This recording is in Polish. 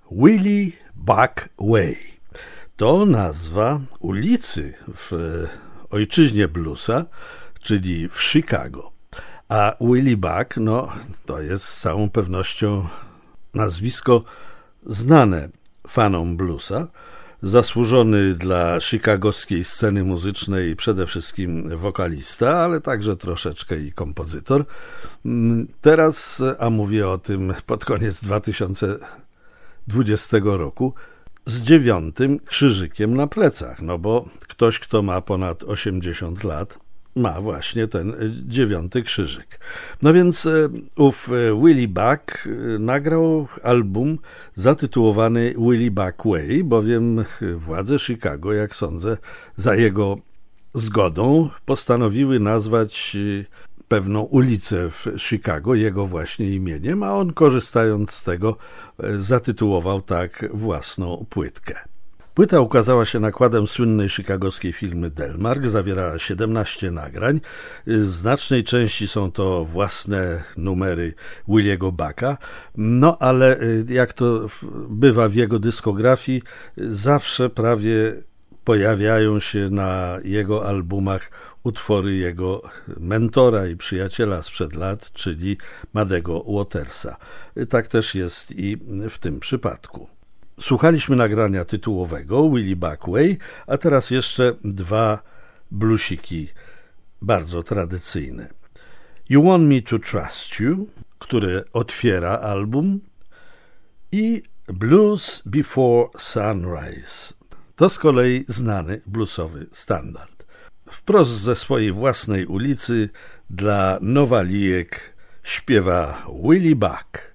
Willie Buck Way to nazwa ulicy w ojczyźnie bluesa, czyli w Chicago. A Willie Buck, to jest z całą pewnością nazwisko znane fanom bluesa, zasłużony dla chicagowskiej sceny muzycznej przede wszystkim wokalista, ale także troszeczkę i kompozytor. Teraz, a mówię o tym pod koniec 2020 roku, z 9 krzyżykiem na plecach, bo ktoś, kto ma ponad 80 lat, ma właśnie ten 9 krzyżyk. Więc ów Willie Buck nagrał album zatytułowany Willie Buck Way, bowiem władze Chicago, jak sądzę, za jego zgodą postanowiły nazwać pewną ulicę w Chicago jego właśnie imieniem, a on, korzystając z tego, zatytułował tak własną płytkę. Płyta ukazała się nakładem słynnej chicagowskiej firmy Delmark, zawierała 17 nagrań. W znacznej części są to własne numery Williego Bucka, ale jak to bywa w jego dyskografii, zawsze prawie pojawiają się na jego albumach utwory jego mentora i przyjaciela sprzed lat, czyli Muddego Watersa. Tak też jest i w tym przypadku. Słuchaliśmy nagrania tytułowego Willie Buck Way, a teraz jeszcze dwa bluesiki bardzo tradycyjne. You Want Me to Trust You, które otwiera album, i Blues Before Sunrise. To z kolei znany bluesowy standard. Wprost ze swojej własnej ulicy dla nowalijek śpiewa Willie Buck.